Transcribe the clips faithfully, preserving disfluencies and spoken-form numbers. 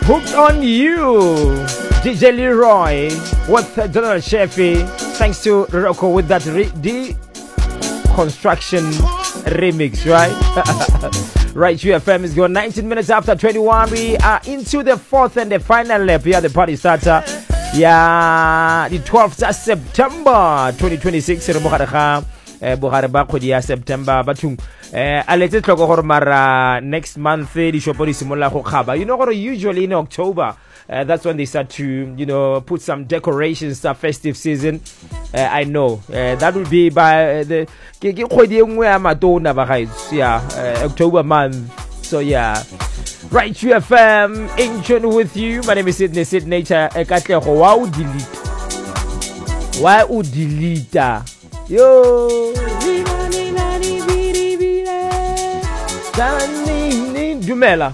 Hooked on You, D J Leroy with General Sheffy. Thanks to Rocco with that re- deconstruction remix, right? Right, U F M is going nineteen minutes after twenty-one. We are into the fourth and the final lap. Yeah, the party starter. Yeah, the twelfth of September twenty twenty-six. Bogare ba kgwedi ya September bathung eh a letse tlhoko gore mara next month di shopo di simolla go khaba. You know gore usually in October uh, that's when they start to, you know, put some decorations, stuff, festive season. uh, I know uh, that will be by uh, the ke ke kgwedi engwe ya matona ba guys. Yeah, uh, October month. So yeah, right, U F M in tune with you. My name is Sydney Sydney Cha Ekatlego. Wa o delete wa o delete yo dumela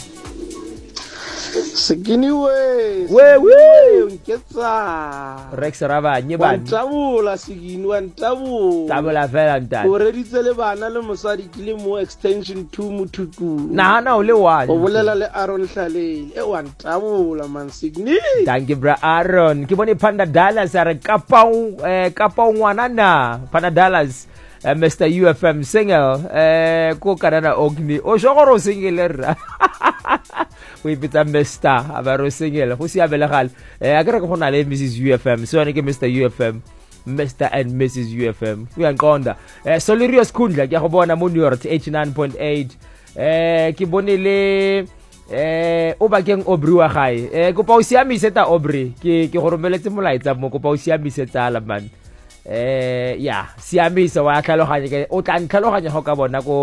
Sekini we we we nketsa Rex Raba nye ba tabula Sekini wa tabula tabula fela ntata o reditse le bana le mosadi ke le mo extension two mothutu na na o le wa o bolela le Aaron Hlalele e wa tabula man Sekini. Thank you bro Aaron ke bone Panda Dallas are kapao eh kapao ngwana na Panda Dallas. Uh, Mister U F M single eh ko kanana ogni o shogoro single ra we pita Mister abaro single go sia belegal eh akere go na le Missus U F M so ane ke Mister U F M, Mister and Missus U F M we ankonda eh Solirius Kundla ke go bona mo New York eighty-nine point eight eh ke bonele eh o bakeng Obri wa gae eh go pa o siamise ta Obri ke ke go romeletse molaetsa mo go pa o siamise tsala man. Eh ya siamisa wa tlhaloganya ke o tla ntlhaloganya go ka bona ko